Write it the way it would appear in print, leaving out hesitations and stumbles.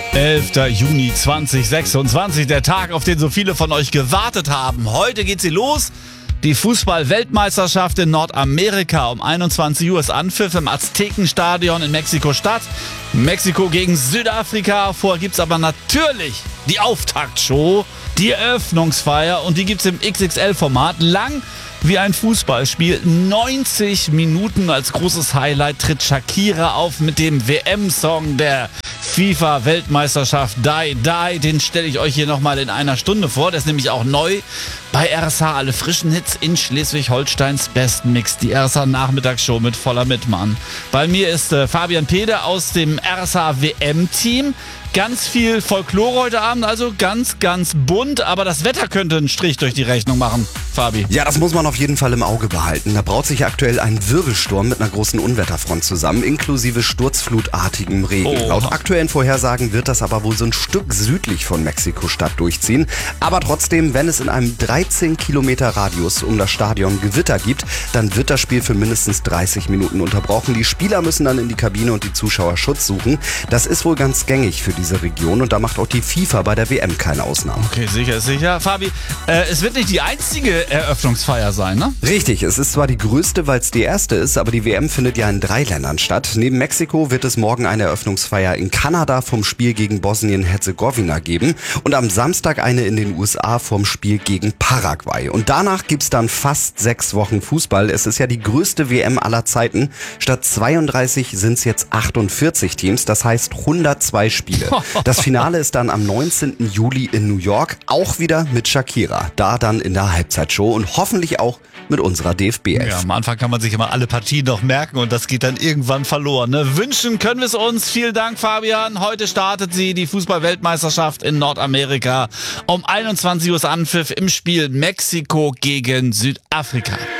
11. Juni 2026, der Tag, auf den so viele von euch gewartet haben. Heute geht sie los. Die Fußball-Weltmeisterschaft in Nordamerika um 21 Uhr ist Anpfiff im Aztekenstadion in Mexiko-Stadt. Mexiko gegen Südafrika. Vorher gibt's aber natürlich die Auftaktshow, die Eröffnungsfeier, und die gibt's im XXL-Format. Lang wie ein Fußballspiel. 90 Minuten als großes Highlight tritt Shakira auf mit dem WM-Song der FIFA-Weltmeisterschaft Die Die. Den stelle ich euch hier nochmal in einer Stunde vor. Der ist nämlich auch neu bei RSH. Alle frischen Hits in Schleswig-Holsteins besten Mix. Die RSH-Nachmittagsshow mit voller Mitmann. Bei mir ist Fabian Pede aus dem RSH-WM-Team. Ganz viel Folklore heute Abend, also ganz, ganz bunt. Aber das Wetter könnte einen Strich durch die Rechnung machen, Fabi. Ja, das muss man auf jeden Fall im Auge behalten. Da braut sich aktuell ein Wirbelsturm mit einer großen Unwetterfront zusammen, inklusive sturzflutartigem Regen. Oh. Laut aktuellen Vorhersagen wird das aber wohl so ein Stück südlich von Mexiko-Stadt durchziehen. Aber trotzdem, wenn es in einem 13 Kilometer Radius um das Stadion Gewitter gibt, dann wird das Spiel für mindestens 30 Minuten unterbrochen. Die Spieler müssen dann in die Kabine und die Zuschauer Schutz suchen. Das ist wohl ganz gängig für diese Region und da macht auch die FIFA bei der WM keine Ausnahme. Okay, sicher, sicher. Fabi, es wird nicht die einzige Eröffnungsfeier sein, ne? Richtig, es ist zwar die größte, weil es die erste ist, aber die WM findet ja in 3 Ländern statt. Neben Mexiko wird es morgen eine Eröffnungsfeier in Kanada vom Spiel gegen Bosnien-Herzegowina geben und am Samstag eine in den USA vom Spiel gegen Paraguay. Und danach gibt's dann fast 6 Wochen Fußball. Es ist ja die größte WM aller Zeiten. Statt 32 sind es jetzt 48 Teams, das heißt 102 Spiele. Das Finale ist dann am 19. Juli in New York, auch wieder mit Shakira. Da dann in der Halbzeitshow und hoffentlich auch mit unserer DFB-Elf. Ja, am Anfang kann man sich immer alle Partien noch merken und das geht dann irgendwann verloren. Ne? Wünschen können wir es uns. Vielen Dank, Fabian. Heute startet sie, die Fußball-Weltmeisterschaft in Nordamerika. Um 21 Uhr ist Anpfiff im Spiel Mexiko gegen Südafrika.